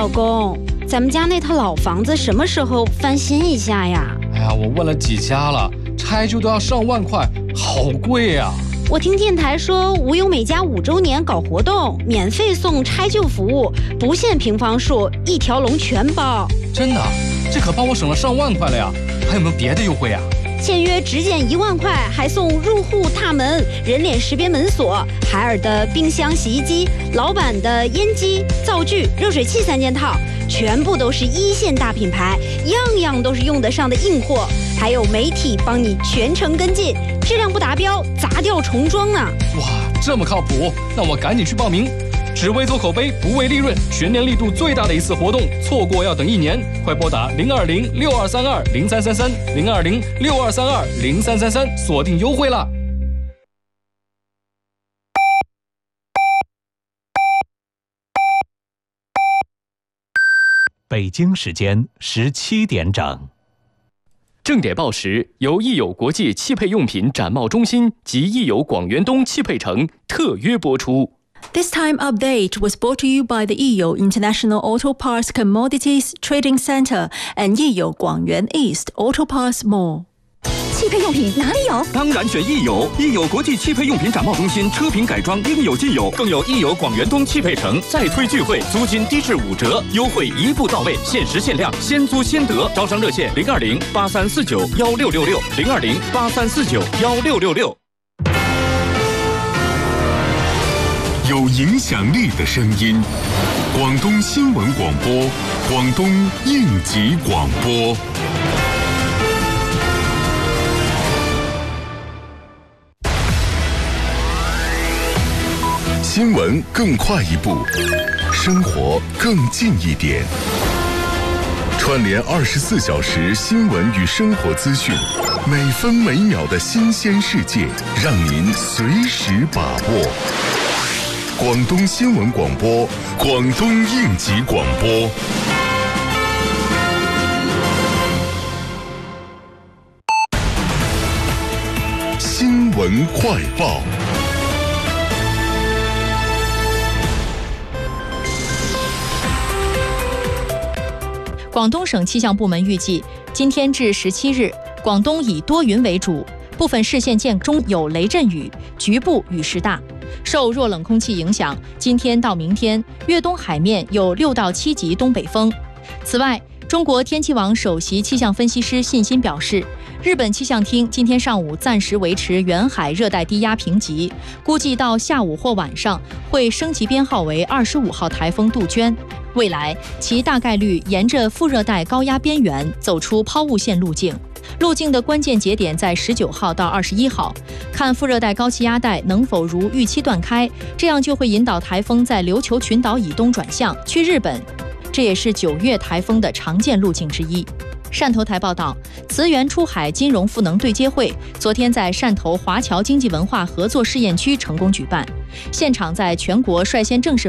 老公，咱们家那套老房子什么时候翻新一下呀？ 哎呀，我问了几家了，拆旧都要上万块，好贵呀！ 我听电台说，无忧美家5周年搞活动，免费送拆旧服务，不限平方数，一条龙全包。 真的？这可帮我省了上万块了呀！还有没有别的优惠啊？ 签约只减1万块，还送入户大门、人脸识别门锁、海尔的冰箱、洗衣机、老板的烟机、灶具、热水器3件套，全部都是1线大品牌，样样都是用得上的硬货。还有媒体帮你全程跟进，质量不达标砸掉重装呢。 哇，这么靠谱，那我赶紧去报名。只为做口碑，不为利润，全年力度最大的一次活动，错过要等1年。快拨打020-6232-0333，020-6232-0333，锁定优惠啦！ 北京时间17点整。 正点报时由益友国际汽配用品展贸中心及益友广元东汽配城特约播出。 This time update was brought to you by the Yiyo International Auto Parts Commodities Trading Center and Yiyo Guangyuan East Auto Parts Mall。 汽配用品哪里有？ 当然选益友，益友国际汽配用品展贸中心，车品改装应有尽有，更有益友广元东汽配城再推聚会，租金低至5折，优惠一步到位，限时限量，先租先得。招商热线020-8349-1666，020-8349-1666。 有影响力的声音，广东新闻广播，广东应急广播。新闻更快一步，生活更近一点。串联24小时新闻与生活资讯，每分每秒的新鲜世界，让您随时把握。广东新闻广播，广东应急广播。新闻快报。 广东省气象部门预计，今天至17日，广东以多云为主，部分市县间中有雷阵雨，局部雨势大。受弱冷空气影响，今天到明天，粤东海面有6到7级东北风。此外，中国天气网首席气象分析师信心表示，日本气象厅今天上午暂时维持远海热带低压评级，估计到下午或晚上会升级编号为25号台风杜鹃。未来其大概率沿着副热带高压边缘走出抛物线路径，路径的关键节点在19号到21号，看副热带高气压带能否如预期断开，这样就会引导台风在琉球群岛以东转向去日本，这也是9月台风的常见路径之一。汕头台报道，慈源出海金融赋能对接会昨天在汕头华侨经济文化合作试验区成功举办，现场在全国率先正式